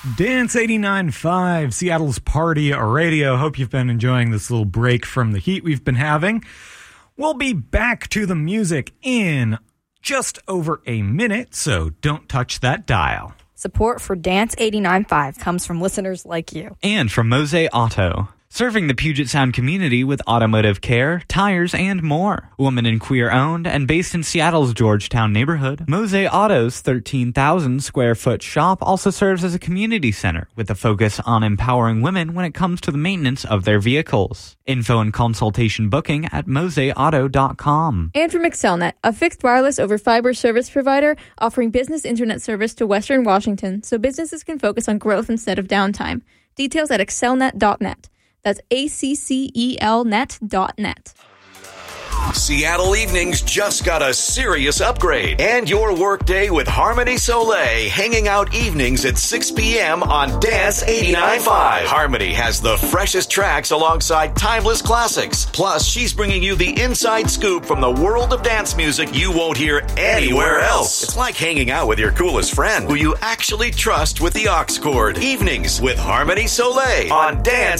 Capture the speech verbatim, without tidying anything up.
Dance eighty-nine point five, Seattle's Party Radio. Hope you've been enjoying this little break from the heat we've been having. We'll be back to the music in just over a minute, so don't touch that dial. Support for Dance eighty-nine point five comes from listeners like you. And from Mose Auto, serving the Puget Sound community with automotive care, tires, and more. Woman and queer owned and based in Seattle's Georgetown neighborhood, Mose Auto's thirteen thousand square foot shop also serves as a community center with a focus on empowering women when it comes to the maintenance of their vehicles. Info and consultation booking at mose auto dot com. And from XcelNet, a fixed wireless over fiber service provider offering business internet service to Western Washington so businesses can focus on growth instead of downtime. Details at accelnet dot net. That's A C C E L net dot net. Seattle Evenings just got a serious upgrade. And your workday with Harmony Soleil, hanging out evenings at six p.m. on Dance eighty-nine point five. Harmony has the freshest tracks alongside timeless classics. Plus, she's bringing you the inside scoop from the world of dance music you won't hear anywhere else. It's like hanging out with your coolest friend, who you actually trust with the aux cord. Evenings with Harmony Soleil on Dance